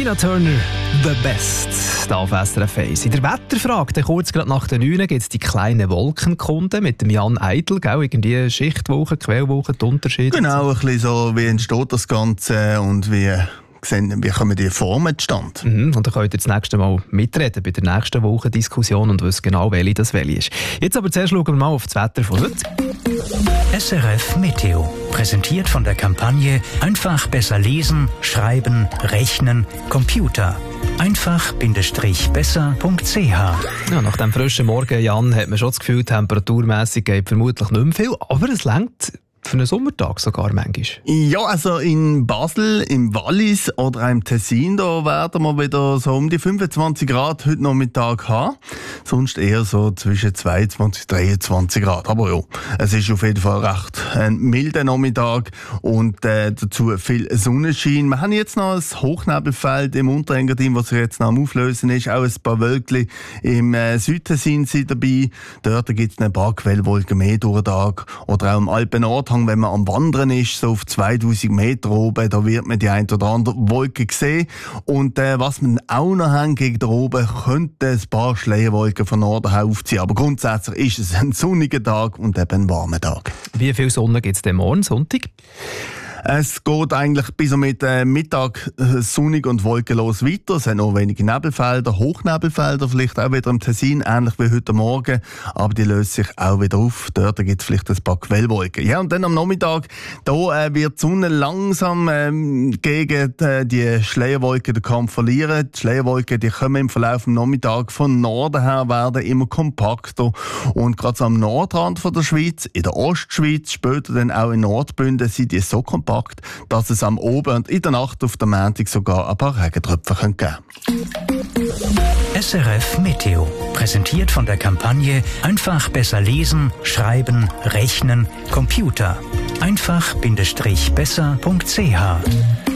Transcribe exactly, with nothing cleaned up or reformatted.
Tina Turner, «The Best», hier auf S R F eins. In der Wetterfrage, kurz gerade nach der neun, gibt es die kleinen Wolkenkunde mit dem Jan Eidl, gell? Irgendwie Schichtwoche, Quellwoche, die Unterschiede. Genau, ein bisschen so, wie entsteht das Ganze und wie, sehen, wie kommen die Formen zustande. Mhm, und dann könnt ihr das nächste Mal mitreden bei der nächsten Woche Diskussion und wissen genau, welche das welche ist. Jetzt aber zuerst schauen wir mal auf das Wetter von heute. S R F Meteo, präsentiert von der Kampagne Einfach besser lesen, schreiben, rechnen, Computer. einfach-besser punkt c h. Ja, nach dem frischen Morgen, Jan, hat man schon das Gefühl, temperaturmässig geht vermutlich nicht mehr viel, aber es reicht für einen Sommertag sogar manchmal. Ja, also in Basel, im Wallis oder auch im Tessin, da werden wir wieder so um die fünfundzwanzig Grad heute Nachmittag haben. Sonst eher so zwischen zweiundzwanzig und dreiundzwanzig Grad. Aber ja, es ist auf jeden Fall recht ein milder Nachmittag und äh, dazu viel Sonnenschein. Wir haben jetzt noch ein Hochnebelfeld im Unterengadin, was sich jetzt noch am Auflösen ist. Auch ein paar Wölkchen im äh, Südtessin sind dabei. Dort gibt es ein paar Quellwolken mehr durch den Tag. Oder auch im Alpennordhang, wenn man am Wandern ist, so auf zweitausend Meter oben, da wird man die ein oder andere Wolke sehen. Und äh, was wir auch noch haben gegen da oben, könnte ein paar Schleierwolken von Norden her aufziehen. Aber grundsätzlich ist es ein sonniger Tag und eben ein warmer Tag. Wie viel Sonne gibt es denn morgen, Sonntag? Es geht eigentlich bis um mit, äh, Mittag äh, sonnig und wolkenlos weiter. Es sind noch wenige Nebelfelder, Hochnebelfelder, vielleicht auch wieder im Tessin, ähnlich wie heute Morgen. Aber die lösen sich auch wieder auf. Dort gibt es vielleicht ein paar Quellwolken. Ja, und dann am Nachmittag, da äh, wird die Sonne langsam ähm, gegen äh, die Schleierwolken den Kampf verlieren. Die Schleierwolken, die kommen im Verlauf des Nachmittags von Norden her, werden immer kompakter. Und gerade so am Nordrand von der Schweiz, in der Ostschweiz, später dann auch in Nordbünden, sind die so kompakt, dass es am Oben und in der Nacht auf der Montag sogar ein paar Regentröpfe geben könnte. S R F Meteo, präsentiert von der Kampagne Einfach besser lesen, schreiben, rechnen, Computer. einfach-besser punkt c h.